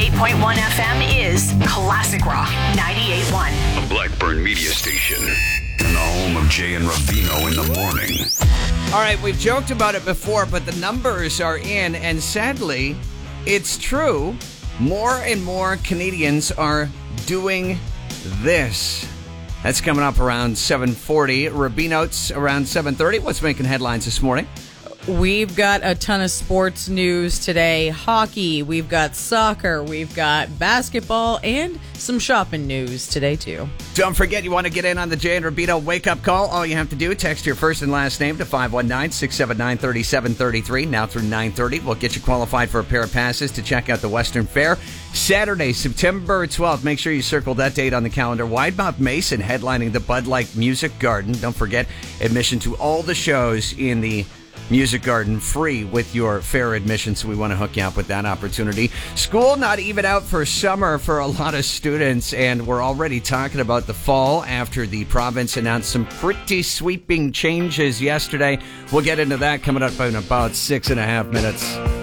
98.1 FM is Classic Rock 98.1. A Blackburn media station. And the home of Jay and Ravino in the morning. All right, we've joked about it before, but the numbers are in, and sadly, it's true. More and more Canadians are doing this. That's coming up around 7:40. Rabino's around 7:30. What's making headlines this morning? We've got a ton of sports news today. Hockey, we've got soccer, we've got basketball, and some shopping news today, too. Don't forget, you want to get in on the Jay and Rabino wake-up call? All you have to do, text your first and last name to 519-679-3733. Now through 9:30, we'll get you qualified for a pair of passes to check out the Western Fair. Saturday, September 12th. Make sure you circle that date on the calendar. Widemouth Mason headlining the Bud Light Music Garden. Don't forget, admission to all the shows in the Music Garden free with your fair admission, so we want to hook you up with that opportunity. School not even out for summer for a lot of students, and we're already talking about the fall after the province announced some pretty sweeping changes yesterday. We'll get into that coming up in about 6.5 minutes.